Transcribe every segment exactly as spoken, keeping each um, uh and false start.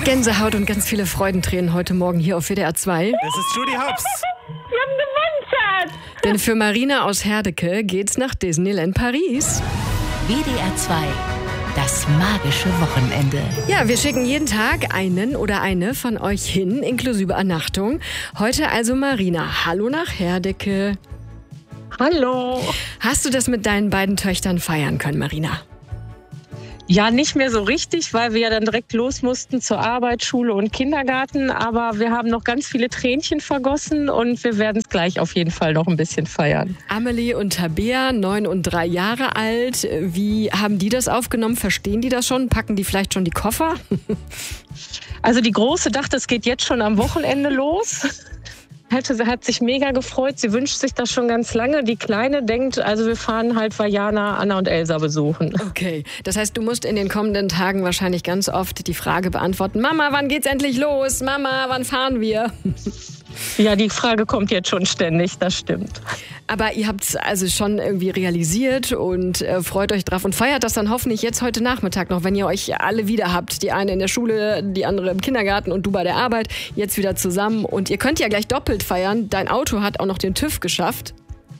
Gänsehaut und ganz viele Freudentränen heute Morgen hier auf W D R zwei. Es ist Judy Hopps. Wir haben gewonnen, Schatz. Denn für Marina aus Herdecke geht's nach Disneyland Paris. W D R zwei, das magische Wochenende. Ja, wir schicken jeden Tag einen oder eine von euch hin, inklusive Übernachtung. Heute also Marina. Hallo nach Herdecke. Hallo. Hast du das mit deinen beiden Töchtern feiern können, Marina? Ja, nicht mehr so richtig, weil wir ja dann direkt los mussten zur Arbeit, Schule und Kindergarten. Aber wir haben noch ganz viele Tränchen vergossen und wir werden es gleich auf jeden Fall noch ein bisschen feiern. Amelie und Tabea, neun und drei Jahre alt. Wie haben die das aufgenommen? Verstehen die das schon? Packen die vielleicht schon die Koffer? Also die Große dachte, es geht jetzt schon am Wochenende los. Sie hat sich mega gefreut. Sie wünscht sich das schon ganz lange. Die Kleine denkt, also wir fahren halt Vajana, Anna und Elsa besuchen. Okay, das heißt, du musst in den kommenden Tagen wahrscheinlich ganz oft die Frage beantworten: Mama, wann geht's endlich los? Mama, wann fahren wir? Ja, die Frage kommt jetzt schon ständig, das stimmt. Aber ihr habt es also schon irgendwie realisiert und äh, freut euch drauf und feiert das dann hoffentlich jetzt heute Nachmittag noch, wenn ihr euch alle wieder habt. Die eine in der Schule, die andere im Kindergarten und du bei der Arbeit. Jetzt wieder zusammen. Und ihr könnt ja gleich doppelt feiern. Dein Auto hat auch noch den TÜV geschafft.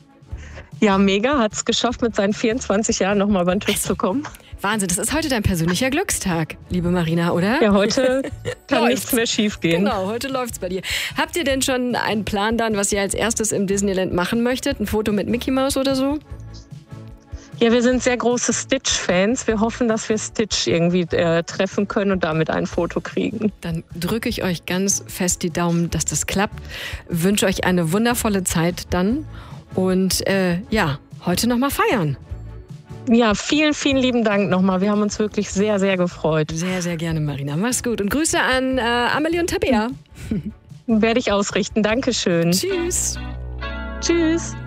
Ja, mega. Hat es geschafft, mit seinen vierundzwanzig Jahren nochmal beim TÜV zu kommen. Wahnsinn, das ist heute dein persönlicher Glückstag, liebe Marina, oder? Ja, heute kann nichts mehr schief gehen. Genau, heute läuft's bei dir. Habt ihr denn schon einen Plan dann, was ihr als erstes im Disneyland machen möchtet? Ein Foto mit Mickey Mouse oder so? Ja, wir sind sehr große Stitch-Fans. Wir hoffen, dass wir Stitch irgendwie äh, treffen können und damit ein Foto kriegen. Dann drücke ich euch ganz fest die Daumen, dass das klappt. Wünsche euch eine wundervolle Zeit dann. Und äh, ja, heute nochmal feiern. Ja, vielen, vielen lieben Dank nochmal. Wir haben uns wirklich sehr, sehr gefreut. Sehr, sehr gerne, Marina. Mach's gut. Und Grüße an äh, Amelie und Tabea. Werde ich ausrichten. Dankeschön. Tschüss. Tschüss.